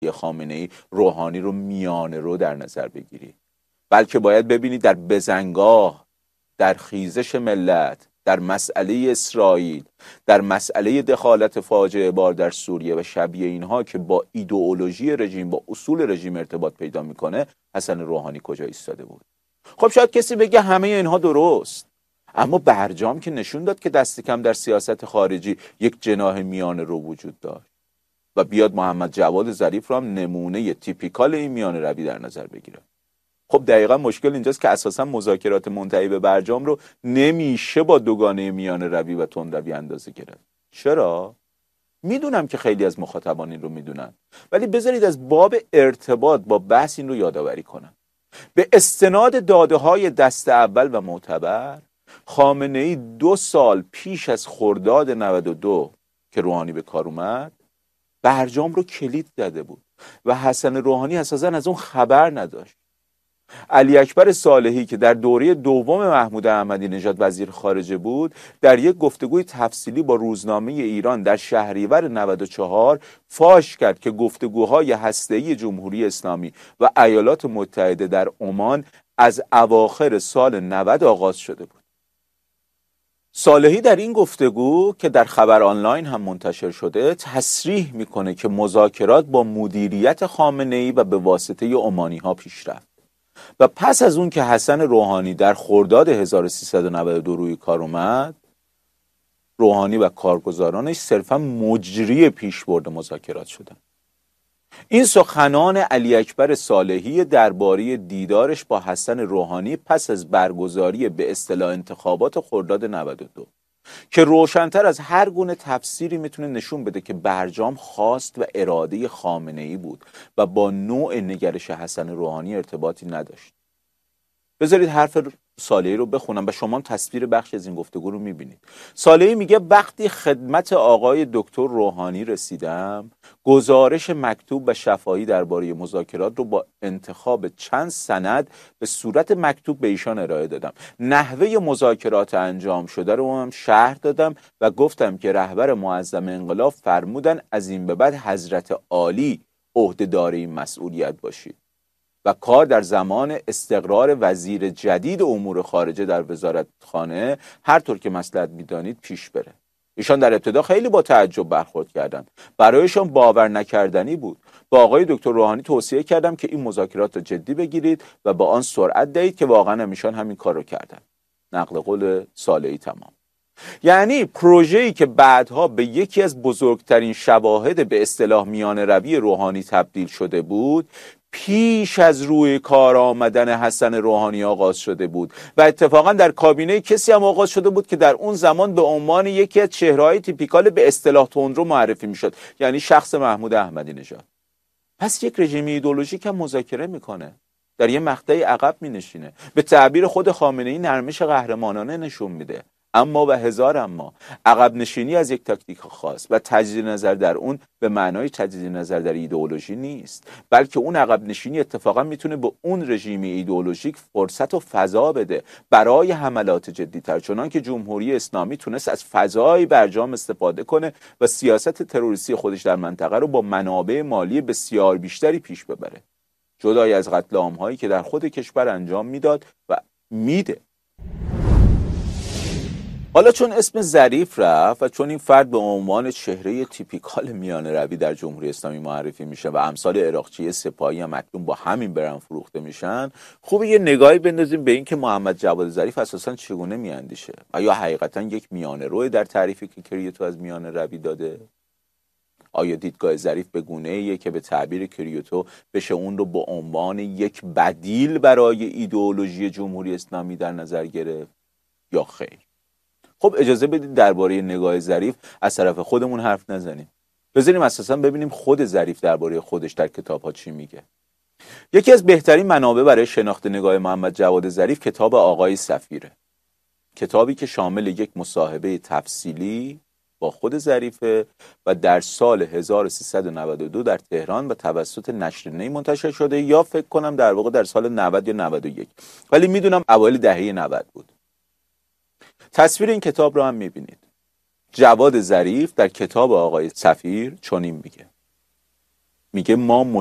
خامنه‌ای روحانی رو میانه رو در نظر بگیری، بلکه باید ببینی در بزنگاه، در خیزش ملت، در مسئله اسرائیل، در مسئله دخالت فاجعه بار در سوریه و شبیه اینها که با ایدئولوژی رژیم، با اصول رژیم ارتباط پیدا میکنه، حسن روحانی کجا ایستاده بود. خب شاید کسی بگه همه اینها درست، اما برجام که نشون داد که دست کم در سیاست خارجی یک جناح میانه رو وجود داشت و بیاد محمد جواد ظریف رو هم نمونه تیپیکال این میانه روی در نظر بگیره. خب دقیقا مشکل اینجاست که اساسا مذاکرات منتهی به برجام رو نمیشه با دوگانه میانه روی و تندروی اندازه گرفت. چرا؟ میدونم که خیلی از مخاطبان این رو میدونن، ولی بذارید از باب ارتباط با بحث این رو یادآوری کنم. به استناد داده‌های دست اول و معتبر، خامنه‌ای 2 سال پیش از خرداد 92 که روحانی به کار اومد، برجام رو کلید زده بود و حسن روحانی اساساً از اون خبر نداشت. علی اکبر صالحی که در دوره دوم محمود احمدی نژاد وزیر خارجه بود، در یک گفتگوی تفصیلی با روزنامه ایران در شهریور 94 فاش کرد که گفتگوهای هسته‌ای جمهوری اسلامی و ایالات متحده در عمان از اواخر سال 90 آغاز شده بود. صالحی در این گفتگو که در خبر آنلاین هم منتشر شده تصریح میکنه که مذاکرات با مدیریت خامنه‌ای و به واسطه عمانی‌ها پیش رفت و پس از اون که حسن روحانی در خرداد 1392 روی کار اومد، روحانی و کارگزارانش صرفا مجری پیشبرد مذاکرات شدن. این سخنان علی اکبر صالحی درباره دیدارش با حسن روحانی پس از برگزاری به اصطلاح انتخابات خرداد 92 که روشن‌تر از هر گونه تفسیری میتونه نشون بده که برجام خواست و اراده خامنه‌ای بود و با نوع نگرش حسن روحانی ارتباطی نداشت. بذارید حرف صالحی رو بخونم و شما تصویر بخش از این گفتگو رو میبینید. صالحی میگه وقتی خدمت آقای دکتر روحانی رسیدم، گزارش مکتوب و شفاهی درباره مذاکرات رو با انتخاب چند سند به صورت مکتوب به ایشان ارائه دادم. نحوه مذاکرات انجام شده رو هم شرح دادم و گفتم که رهبر معظم انقلاب فرمودن از این به بعد حضرت عالی عهده‌دار این مسئولیت باشید و کار در زمان استقرار وزیر جدید امور خارجه در وزارتخانه هر طور که مصلحت می‌دانید پیش بره. ایشان در ابتدا خیلی با تعجب برخورد کردند. برایشان باور نکردنی بود. با آقای دکتر روحانی توصیه کردم که این مذاکرات را جدی بگیرید و با آن سرعت دهید که واقعا ایشان همین کار رو کردند. نقل قول صالحی تمام. یعنی پروژه‌ای که بعدها به یکی از بزرگترین شواهد به اصطلاح میانه روی روحانی تبدیل شده بود، پیش از روی کار آمدن حسن روحانی آغاز شده بود و اتفاقا در کابینه کسی هم آغاز شده بود که در اون زمان به عنوان یکی از چهره‌های تیپیکال به اصطلاح تندرو معرفی میشد، یعنی شخص محمود احمدی نژاد. پس یک رژیم ایدئولوژیک هم مذاکره میکنه، در یه مقطعی عقب مینشینه، به تعبیر خود خامنه‌ای نرمش قهرمانانه نشون میده. اما و هزار اما، عقب نشینی از یک تاکتیک خاص و تجدید نظر در اون به معنای تجدید نظر در ایدئولوژی نیست، بلکه اون عقب نشینی اتفاقا میتونه به اون رژیم ایدئولوژیک فرصت و فضا بده برای حملات جدی‌تر، چنان که جمهوری اسلامی تونست از فضای برجام استفاده کنه و سیاست تروریستی خودش در منطقه رو با منابع مالی بسیار بیشتری پیش ببره، جدای از قتل عام‌هایی که در خود کشور انجام میداد و میده. حالا چون اسم ظریف رفت و چون این فرد به عنوان چهره تیپیکال میانه روی در جمهوری اسلامی معرفی میشه و امثال عراقچی سپاهی هم اکنون با همین برند فروخته میشن، خوبه یه نگاهی بندازیم به این که محمد جواد ظریف اساساً چگونه میاندیشه و یا حقیقتاً یک میانه روی در تعریفی که کریوتو از میانه روی داده. آیا دیدگاه ظریف به گونه‌ایه که به تعبیر کریوتو بشه اون رو به عنوان یک بدیل برای ایدئولوژی جمهوری اسلامی در نظر گرفت یا خیر؟ خب اجازه بدید درباره نگاه ظریف از طرف خودمون حرف نزنیم. بذاریم اساسا ببینیم خود ظریف درباره خودش در کتاب‌ها چی میگه. یکی از بهترین منابع برای شناخت نگاه محمد جواد ظریف کتاب آقای سفیره. کتابی که شامل یک مصاحبه تفصیلی با خود ظریفه و در سال 1392 در تهران و توسط نشر نی منتشر شده، یا فکر کنم در واقع در سال 90 یا 91، ولی میدونم اوایل دهه 90 بود. تصویر این کتاب رو هم میبینید. جواد ظریف در کتاب آقای سفیر چنین میگه: میگه ما